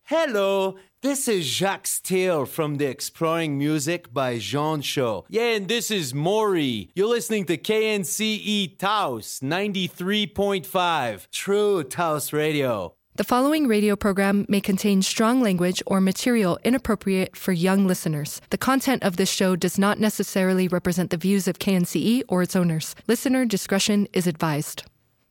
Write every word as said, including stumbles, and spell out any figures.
Hello, this is Jacques Steele from the Exploring Music by Jean Show. Yeah, and this is Maury. You're listening to K N C E Taos ninety-three point five, True Taos Radio. The following radio program may contain strong language or material inappropriate for young listeners. The content of this show does not necessarily represent the views of K N C E or its owners. Listener discretion is advised.